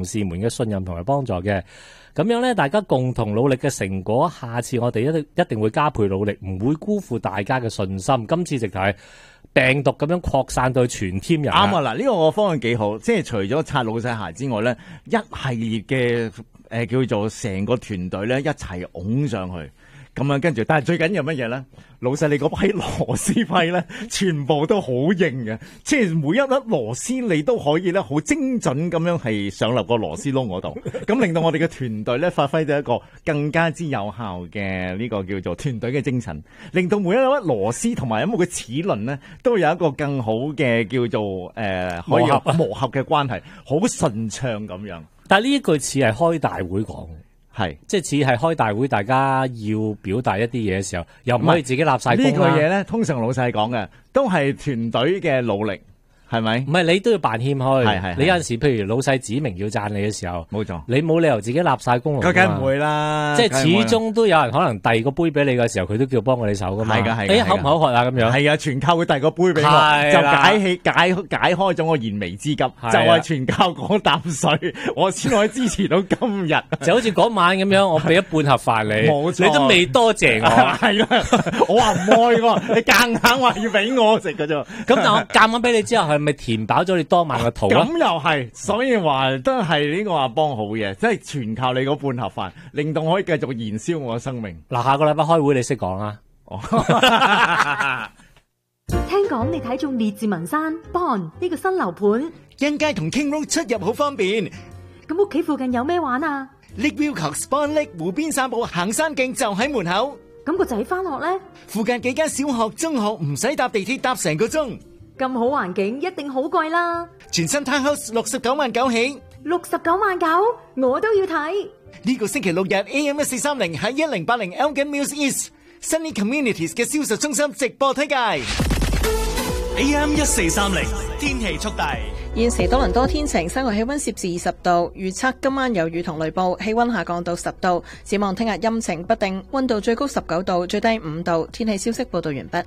同事們嘅信任同埋幫助嘅。咁樣咧，大家共同努力嘅成果，下次我哋一定會加倍努力，唔會辜負大家嘅信心。今次直頭係病毒咁樣擴散到全 team 人。 啱啊！嗱，呢個方案幾好，即係除咗擦老細鞋之外咧，一系列嘅叫做成個團隊咧一齊拱上去。咁樣跟住，但係最緊要乜嘢咧？老細，你嗰批螺絲批咧，全部都好硬嘅，即係每一粒螺絲你都可以咧，好精準咁樣係上落個螺絲窿嗰度，咁令到我哋嘅團隊咧發揮到一個更加之有效嘅呢個叫做團隊嘅精神，令到每一粒螺絲同埋有冇嘅齒輪咧，都有一個更好嘅叫做可以磨合嘅關係，好順暢咁樣。 但係呢一句似係開大會講。係，即係似係開大會，大家要表達一啲嘢嘅時候，又唔可以自己立晒功啦。呢句嘢咧，通常老細講嘅都係團隊嘅努力，係咪？唔係，你都要扮謙虛。 係你有陣時，譬如老細指明要讚你嘅時候， 冇錯， 你冇理由自己立晒功勞。 佢梗唔會啦， 即係始終都有人可能遞個杯俾你嘅時候，佢都叫幫我哋手噶嘛。 係㗎， 口唔口渴啊咁樣。 係啊，全靠佢遞個杯俾我，就解開咗我燃眉之急，就係全靠嗰啖水，我先可以支持到今日。 就好似嗰晚咁樣，我俾咗半盒飯你， 冇錯， 你都未多謝我。 係啦，我話唔愛喎，你夾硬話要俾我食㗎啫。 咁但我夾硬俾你之後，係咪填飽咗你當晚嘅肚咧？ 咁又係，所以話都係呢個阿邦好嘢，即係全靠你嗰半盒飯，令到我可以繼續燃燒我嘅生命。 嗱，下個禮拜開會你識講啦。 聽講你睇中列治文山 Bond 呢個新樓盤， 欣街同 King Road 出入好方便。 咁屋企附近有咩玩啊？ Lakeview Bond Lake 湖邊散步行山徑就喺門口。 咁個仔翻學咧？附近幾間小學、中學唔使搭地鐵搭成個鐘。 咁好環境一定好貴啦。 全新 Townhouse 69萬9起。 69萬9，我都要睇。 呢個星期六日 AM1430喺1080 Elgin Mills East Sunny Communities 嘅銷售中心直播推介。AM1430 天氣速遞。 現時多倫多天晴，室外氣溫攝氏20度，預測今晚有雨同雷暴，氣溫下降到10度。展望聽日陰晴不定，溫度最高19度，最低5度。天氣消息報道完畢。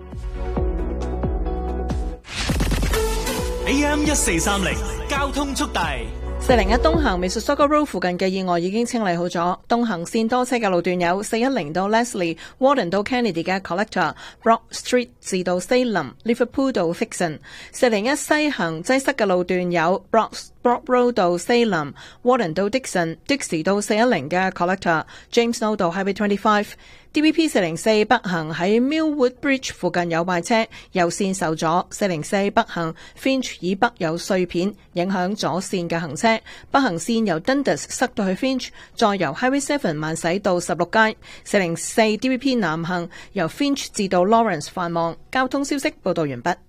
AM1430 交通速遞。 401東行 Mississauga Road 附近嘅意外已經清理好咗，東行線多車嘅路段有410到 Leslie、Warden 到 Kennedy 嘅 Collector、Brock Street 至到 Salem、Liverpool 到 Dixon。401西行擠塞嘅路段有 Brock Road 到 Salem、Warden 到 Dixon、Dixie 到410嘅 Collector、James Knowles 到 Highway 25。DVP 404北行喺 Millwood Bridge 附近有壞車，右線受阻。404北行 Finch 以北有碎片，影響左線嘅行車。北行線由 Dundas 塞到去 Finch， 再由 Highway 7慢駛到16街。404 DVP 南行由 Finch 至到 Lawrence 繁忙。交通消息報道完畢。